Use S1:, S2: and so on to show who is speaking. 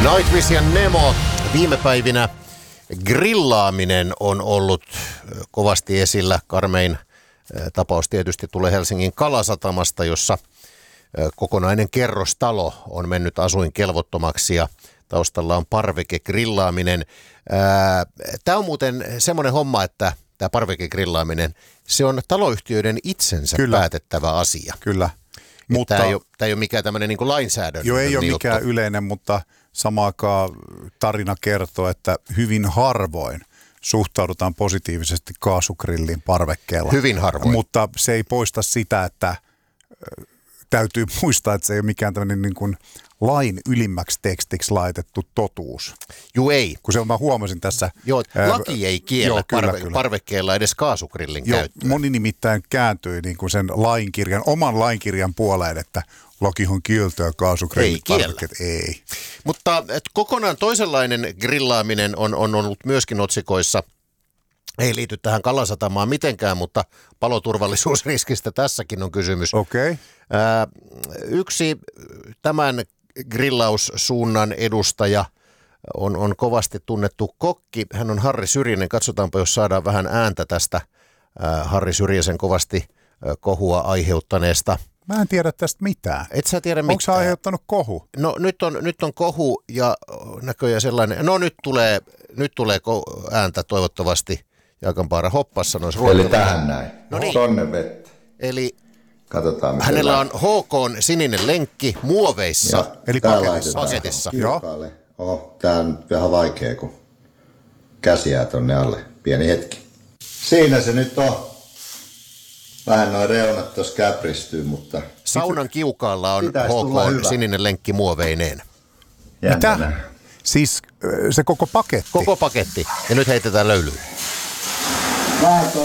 S1: Nightwish ja Nemo. Viime päivinä grillaaminen on ollut kovasti esillä. Karmein tapaus tietysti tulee Helsingin Kalasatamasta, jossa kokonainen kerrostalo on mennyt asuinkelvottomaksi ja taustalla on parvekegrillaaminen. Tämä on muuten semmoinen homma, että tämä parvekegrillaaminen, se on taloyhtiöiden itsensä päätettävä asia.
S2: Kyllä. Mutta
S1: tämä ei ole mikään tämmöinen niin kuin lainsäädännön.
S2: Joo, ei ole mikään yleinen, mutta samaan aikaan tarina kertoo, että hyvin harvoin suhtaudutaan positiivisesti kaasugrillin parvekkeella.
S1: Hyvin harvoin.
S2: Mutta se ei poista sitä, että täytyy muistaa, että se ei ole mikään tämmöinen niin kuin lain ylimmäksi tekstiksi laitettu totuus.
S1: Joo, ei.
S2: Kun se mä huomasin tässä.
S1: Joo, laki ei kiellä parvekkeella edes kaasugrillin käyttöä.
S2: Moni nimittäin kääntyi niin kuin sen oman lainkirjan puoleen, että lakihan kieltää kaasugrillin parvekkeet. Ei.
S1: Mutta kokonaan toisenlainen grillaaminen on ollut myöskin otsikoissa. Ei liity tähän Kalasatamaan mitenkään, mutta paloturvallisuusriskistä tässäkin on kysymys.
S2: Okei.
S1: Yksi tämän grillaussuunnan edustaja on kovasti tunnettu kokki. Hän on Harri Syrjänen. Katsotaanpa, jos saadaan vähän ääntä tästä Harri Syrjäsen kovasti kohua aiheuttaneesta.
S2: Mä en tiedä tästä mitään.
S1: Et sä tiedä mitään.
S2: Onko se aiheuttanut kohu?
S1: No nyt on kohu ja näköjään sellainen. No nyt tulee ääntä toivottavasti. Jaakonpaara Hoppas sanoisi
S3: Eli tähän näin.
S1: No niin.
S3: Tonne vettä.
S1: Eli
S3: katsotaan,
S1: hänellä on HK:n sininen lenkki muoveissa.
S3: Ja
S2: eli
S1: paketissa.
S3: Oho, tää on vähän vaikea, kun käsi jää tonne alle. Pieni hetki. Siinä se nyt on. Vähän noin reunat tuossa käpristyy, mutta
S1: saunan kiukaalla on HK:n sininen lenkki muoveineen.
S2: Mitä? Siis se koko paketti?
S1: Koko paketti. Ja nyt heitetään löylyyn.